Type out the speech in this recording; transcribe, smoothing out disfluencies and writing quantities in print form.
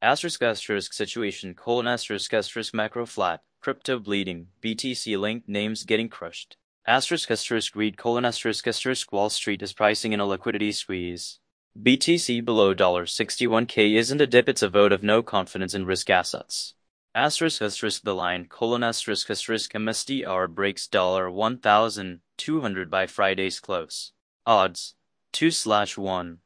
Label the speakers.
Speaker 1: Asterisk situation asterisk macro flat. Crypto bleeding. BTC linked names getting crushed. Read Wall Street is pricing in a liquidity squeeze. BTC below $61K isn't a dip, it's a vote of no confidence in risk assets. The line MSTR breaks $1,200 by Friday's close. Odds 2/1.